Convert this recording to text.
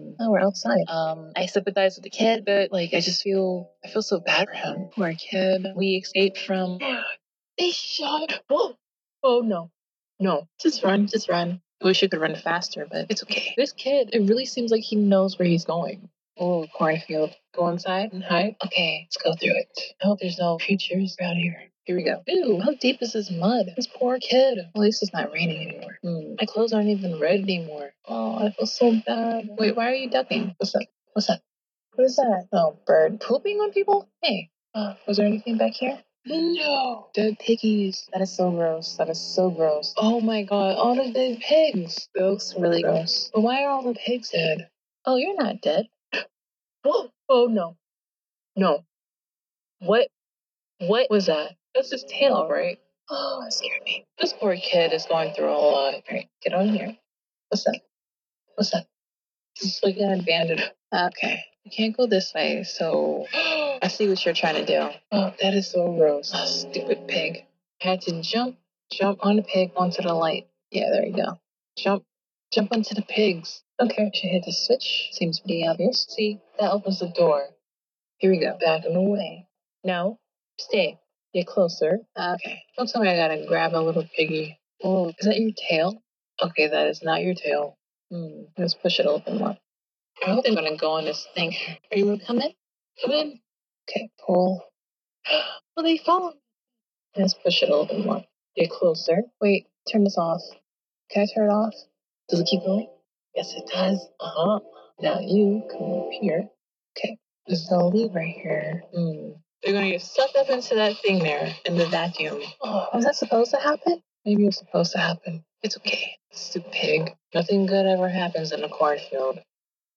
Oh, we're outside. I sympathize with the kid, but like I feel so bad for him. Poor kid. We escaped from. They shot. Whoa! Oh no, no! Just run, just run. I wish you could run faster, but it's okay. This kid, it really seems like he knows where he's going. Oh, cornfield. Go inside and hide. Okay, let's go through it. I hope there's no creatures around here. Here we go. Ew, how deep is this mud? This poor kid. Well, at least it's not raining anymore. My clothes aren't even red anymore. Oh, I feel so bad. Wait, why are you ducking? What's up? What's that? What is that? Oh, bird pooping on people? Hey, was there anything back here? No. Dead piggies. That is so gross. That is so gross. Oh my god, all the dead pigs. That looks really gross. But why are all the pigs dead? Oh, you're not dead. Whoa. Oh no. No. What was that? That's his tail, right? Oh, that scared me. This poor kid is going through a lot. Alright, get on here. What's that? What's that? It's like an abandoned. Okay. You can't go this way, so I see what you're trying to do. Oh, that is so gross. Oh, stupid pig. I had to jump on the pig onto the light. Yeah, there you go. Jump onto the pigs. Okay, should hit the switch. Seems pretty obvious. See, that opens the door. Here we go. Backing away. No, stay. Get closer. Okay. Don't tell me I gotta grab a little piggy. Oh, is that your tail? Okay, that is not your tail. Let's push it open more. I hope they're gonna go on this thing. Are you gonna come in? Come in. Okay, pull. Well, they follow. Let's push it a little bit more. Get closer. Wait, turn this off. Can I turn it off? Does it keep going? Yes, it does. Now you come up here. Okay, there's a lever right here. They're gonna get sucked up into that thing there in the vacuum. Oh, was that supposed to happen? Maybe it was supposed to happen. It's okay. Stupid pig. Nothing good ever happens in a cornfield.